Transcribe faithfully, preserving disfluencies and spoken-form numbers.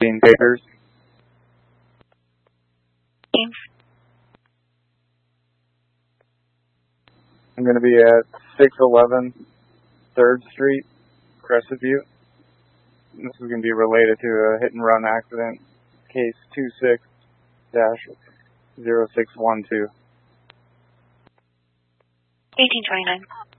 Being papers. I'm going to be at six eleven third Street, Crested View. This is going to be related to a hit and run accident, case two six dash zero six one two. eighteen twenty-nine.